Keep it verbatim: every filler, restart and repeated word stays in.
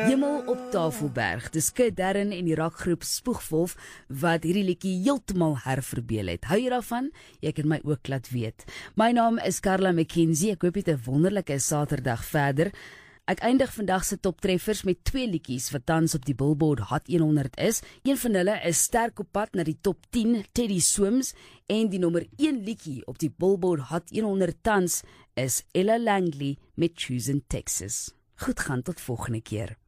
Hemel op Tafelberg, dis Kid Darren en die rockgroep Spoegwolf wat hierdie liedjie heeltemal herverbeel het. Hou jy daarvan? Jy kan my ook laat weet. My naam is Carla McKenzie, ek hoop jy het 'n wonderlike Saterdag verder. Ek eindig vandag se toptreffers met twee liedjies wat tans op die Billboard Hot honderd is. Een van hulle is sterk op pad na die top tien, Teddy Swims, en die nommer een liedjie op die Billboard Hot honderd tans is Ella Langley met Choosing Texas. Goed gaan, tot volgende keer.